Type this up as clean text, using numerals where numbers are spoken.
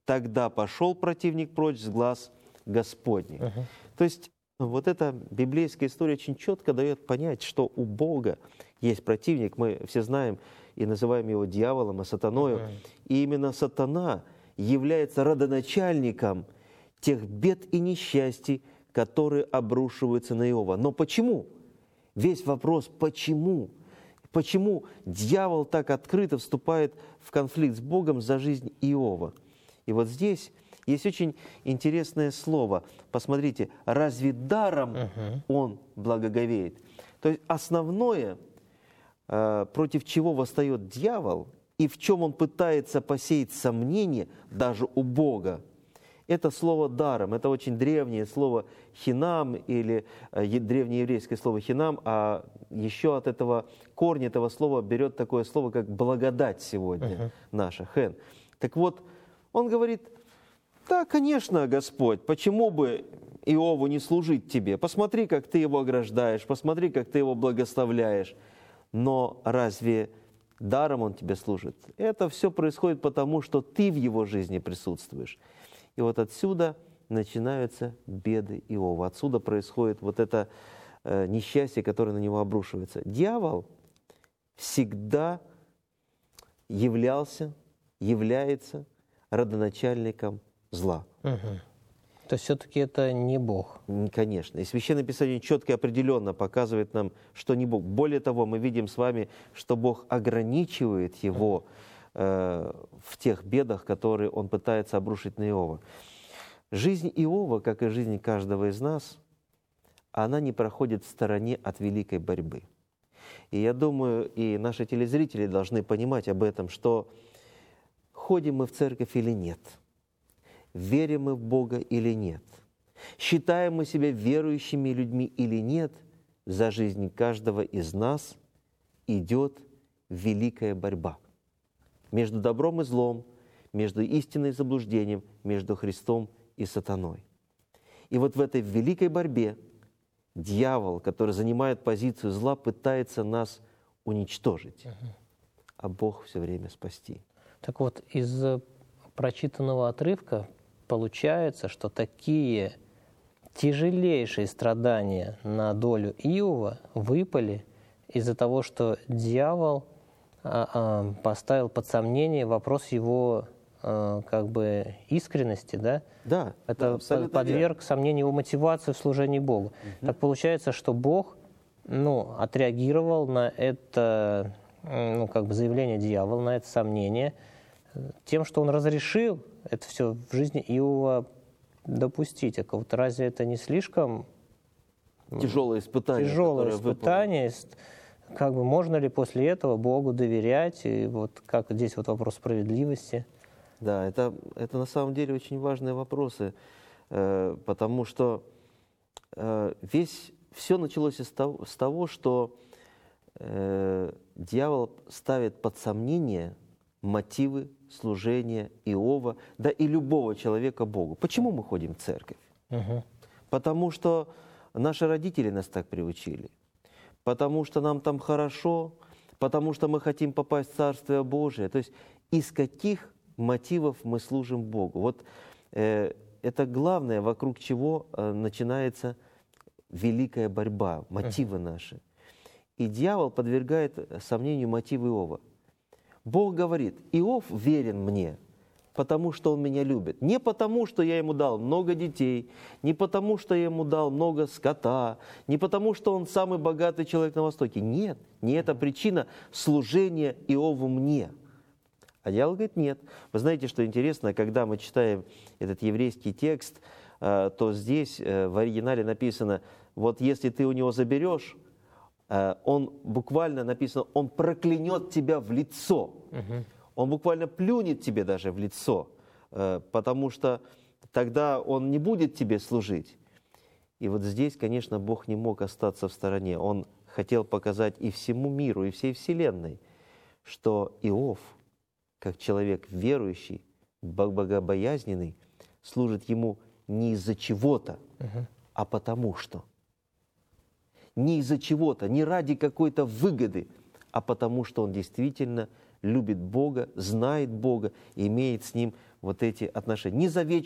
тогда пошел противник прочь с глаз Господних». То есть вот эта библейская история очень четко дает понять, что у Бога есть противник. Мы все знаем и называем его дьяволом, а сатаною. И именно сатана является родоначальником тех бед и несчастий, которые обрушиваются на Иова. Но почему? Весь вопрос «почему?». Почему дьявол так открыто вступает в конфликт с Богом за жизнь Иова? И вот здесь есть очень интересное слово. Посмотрите, разве даром он благоговеет? То есть основное, против чего восстает дьявол, и в чем он пытается посеять сомнения даже у Бога, это слово «даром». Это очень древнее слово «хинам» или древнееврейское слово «хинам», а еще от этого корня этого слова берет такое слово, как «благодать» сегодня наша, «хэн». Так вот, он говорит: «Да, конечно, Господь, почему бы Иову не служить тебе? Посмотри, как ты его ограждаешь, посмотри, как ты его благословляешь. Но разве даром он тебе служит? Это все происходит потому, что ты в его жизни присутствуешь». И вот отсюда начинаются беды Иова. Отсюда происходит вот это несчастье, которое на него обрушивается. Дьявол всегда является родоначальником зла. То есть все-таки это не Бог. Конечно. И Священное Писание четко и определенно показывает нам, что не Бог. Более того, мы видим с вами, что Бог ограничивает его в тех бедах, которые он пытается обрушить на Иова. Жизнь Иова, как и жизнь каждого из нас, она не проходит в стороне от великой борьбы. И я думаю, и наши телезрители должны понимать об этом, что ходим мы в церковь или нет, верим мы в Бога или нет, считаем мы себя верующими людьми или нет, за жизнь каждого из нас идет великая борьба между добром и злом, между истиной и заблуждением, между Христом и сатаной. И вот в этой великой борьбе дьявол, который занимает позицию зла, пытается нас уничтожить, а Бог все время спасти. Так вот, из прочитанного отрывка получается, что такие тяжелейшие страдания на долю Иова выпали из-за того, что дьявол поставил под сомнение вопрос его как бы искренности, да? Да. Это подверг сомнению его мотивации в служении Богу. Так получается, что Бог, отреагировал на это, как бы заявление дьявола, на это сомнение, тем, что он разрешил это все в жизни Иова допустить. А вот разве это не слишком тяжелое испытание? Тяжелое испытание. Как бы можно ли после этого Богу доверять? И вот как здесь вот вопрос справедливости. Да, это на самом деле очень важные вопросы, потому что все началось с того, что дьявол ставит под сомнение мотивы служения Иова, да и любого человека Богу. Почему мы ходим в церковь? Потому что наши родители нас так приучили, потому что нам там хорошо, потому что мы хотим попасть в Царствие Божие. То есть из каких мотивов мы служим Богу? Вот это главное, вокруг чего начинается великая борьба, мотивы наши. И дьявол подвергает сомнению мотивы Иова. Бог говорит: Иов верен мне, потому что он меня любит. Не потому, что я ему дал много детей, не потому, что я ему дал много скота, не потому, что он самый богатый человек на Востоке. Нет, не это причина служения Иову мне. А дьявол говорит: нет. Вы знаете, что интересно, когда мы читаем этот еврейский текст, то здесь в оригинале написано: вот если ты у него заберешь, он буквально написано, он проклянет тебя в лицо. Он буквально плюнет тебе даже в лицо, потому что тогда он не будет тебе служить. И вот здесь, конечно, Бог не мог остаться в стороне. Он хотел показать и всему миру, и всей вселенной, что Иов, как человек верующий, богобоязненный, служит ему не из-за чего-то, а потому что. Не из-за чего-то, не ради какой-то выгоды, а потому что он действительно любит Бога, знает Бога и имеет с Ним вот эти отношения. Не за